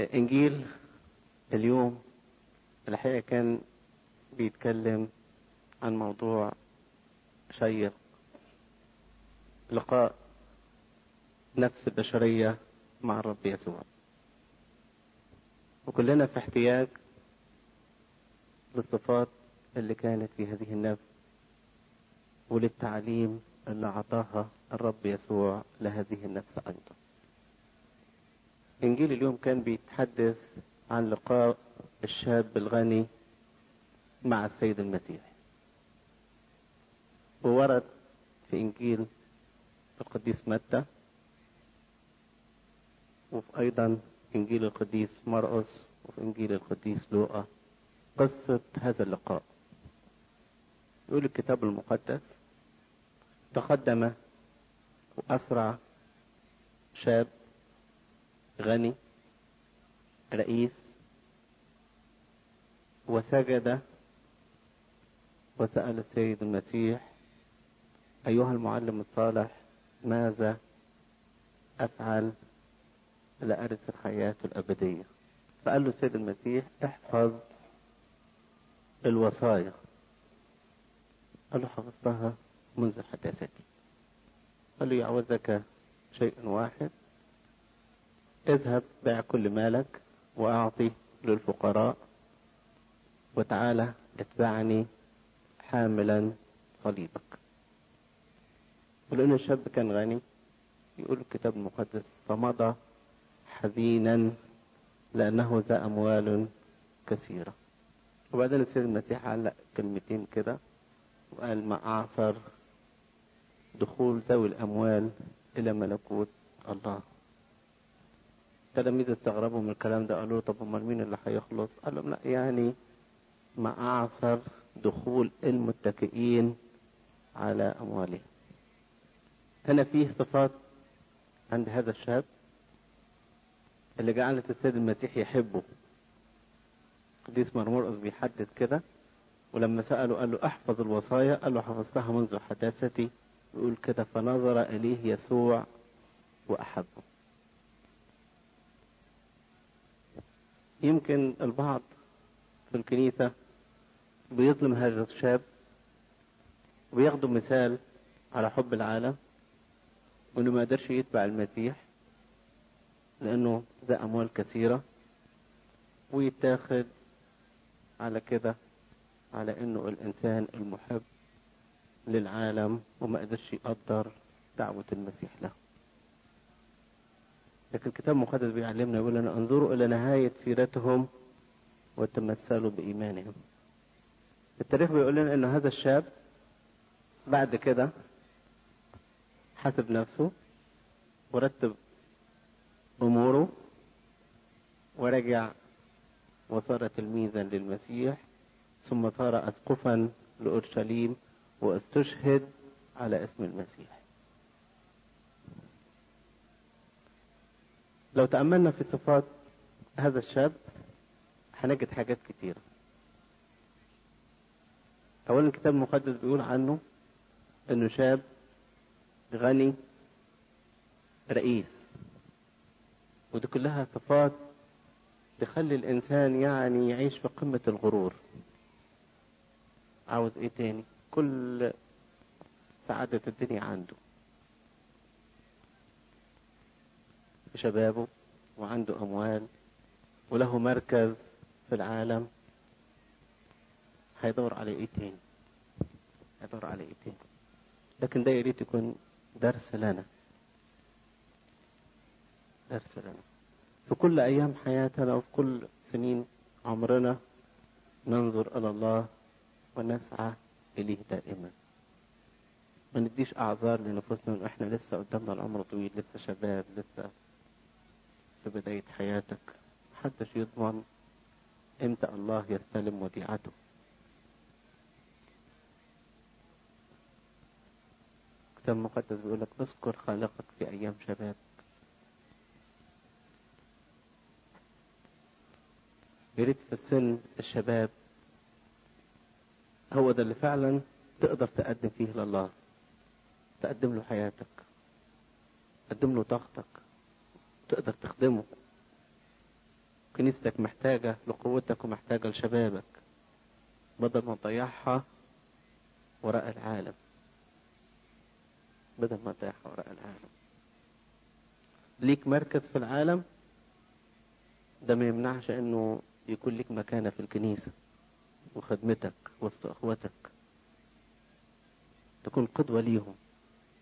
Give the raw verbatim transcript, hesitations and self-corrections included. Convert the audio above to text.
إنجيل اليوم الحقيقة كان بيتكلم عن موضوع شيق، لقاء نفس البشرية مع الرب يسوع، وكلنا في احتياج للصفات اللي كانت في هذه النفس وللتعليم اللي أعطاها الرب يسوع لهذه النفس أيضا. إنجيل اليوم كان بيتحدث عن لقاء الشاب الغني مع السيد المسيح، وورد في إنجيل القديس متى وفي أيضا إنجيل القديس مرقس وفي إنجيل القديس لوقا قصة هذا اللقاء. يقول الكتاب المقدس: تقدم وأسرع شاب غني رئيس وسجد وسأل السيد المسيح: أيها المعلم الصالح، ماذا أفعل لأرث الحياة الأبدية؟ فقال له السيد المسيح: احفظ الوصايا. قال له: حفظتها منذ حداثتي. قال له: يعوزك شيء واحد، اذهب بيع كل مالك وأعطي للفقراء وتعالى اتبعني حاملا صليبك. ولأن الشاب كان غني، يقول الكتاب المقدس: فمضى حزينا لأنه ذا أموال كثيرة. وبعدين السيد المسيح علق كلمتين كده وقال: ما أعثر دخول ذوي الأموال إلى ملكوت الله. تلاميذ استغربوا من الكلام ده، قالوا: طب امال مين اللي هيخلص؟ قال لهم: لا، يعني ما أعثر دخول المتكئين على أموالهم. هنا فيه صفات عند هذا الشاب اللي جعلت السيد المسيح يحبه. قديس مرمرقس بيحدد كده، ولما سأله قال له: احفظ الوصايا. قال له: حفظتها منذ حداثتي. يقول كده: فنظر إليه يسوع وأحبه. يمكن البعض في الكنيسة بيظلم هذا الشاب وبياخدوا مثال على حب العالم وانه ما قدرش يتبع المسيح لانه ذا اموال كثيرة، ويتاخد على كده على انه الانسان المحب للعالم وما قدرش يقدر دعوة المسيح له. لكن الكتاب المقدس بيعلمنا، يقول لنا: انظروا الى نهاية سيرتهم وتمثلوا بإيمانهم. التاريخ بيقول لنا ان هذا الشاب بعد كده حسب نفسه ورتب اموره ورجع وصار تلميذا للمسيح، ثم صار اسقفا لأورشليم واستشهد على اسم المسيح. لو تأملنا في صفات هذا الشاب هنجد حاجات كتيرة. اولا الكتاب المقدس بيقول عنه انه شاب غني رئيس، ودي كلها صفات تخلي الانسان يعني يعيش في قمة الغرور. عاوز ايه تاني؟ كل سعادة الدنيا عنده في شبابه وعنده اموال وله مركز في العالم. هيدور على ايه تاني؟ هيدور على ايه تاني؟ لكن ده يريد يكون درس لنا، درس لنا في كل ايام حياتنا وفي كل سنين عمرنا، ننظر الى الله ونسعى اليه دائما. ما نديش اعذار لنفوسنا ان احنا لسه قدامنا العمر طويل، لسه شباب، لسه في بداية حياتك. محدش يضمن امتى الله يستلم وديعته. الكتاب المقدس بيقول لك: اذكر خالقك في ايام شباب. يريد في السن الشباب هو ده اللي فعلا تقدر تقدم فيه لله، تقدم له حياتك، تقدم له طاقتك، تقدر تخدمه. كنيستك محتاجة لقوتك ومحتاجة لشبابك، بدل ما تضيعها وراء العالم، بدل ما تضيعها وراء العالم. ليك مركز في العالم، ده ما يمنعش انه يكون لك مكانة في الكنيسة وخدمتك وسط اخواتك، تكون قدوة ليهم.